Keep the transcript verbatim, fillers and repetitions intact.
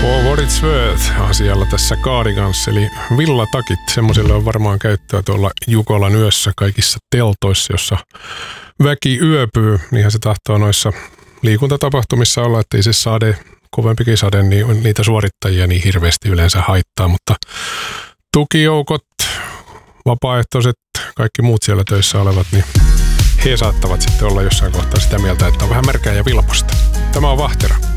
For what it's worth asialla tässä Cardigans, eli villatakit. Semmoisille on varmaan käyttöä tuolla Jukolan yössä kaikissa teltoissa, jossa väki yöpyy. Niinhän se tahtoo noissa liikuntatapahtumissa olla, ettei se sade, kovempikin sade, niin niitä suorittajia niin hirveästi yleensä haittaa. Mutta tukijoukot, vapaaehtoiset, kaikki muut siellä töissä olevat, niin he saattavat sitten olla jossain kohtaa sitä mieltä, että on vähän märkää ja vilpasta. Tämä on Vahtera.